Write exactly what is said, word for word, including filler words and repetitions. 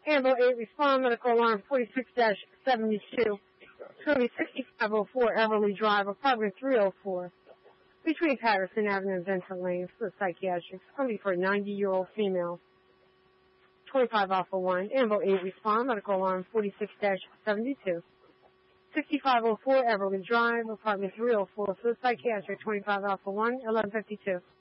Ambo eight, respond medical alarm forty-six dash seventy-two. It's going to be sixty-five oh four Everly Drive, apartment three oh four. Between Patterson Avenue and Vincent Lane for psychiatric. It's going to be for a ninety-year-old female. twenty-five Alpha one. Ambo eight, respond medical alarm forty-six dash seventy-two. sixty-five oh four Everly Drive, apartment three oh four for the psychiatric. twenty-five Alpha one, eleven fifty-two.